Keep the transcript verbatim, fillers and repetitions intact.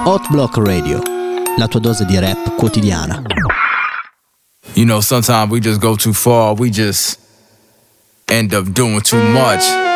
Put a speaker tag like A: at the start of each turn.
A: Hot Block Radio, la tua dose di rap quotidiana.
B: You know, sometimes we just go too far, we just end up doing too much.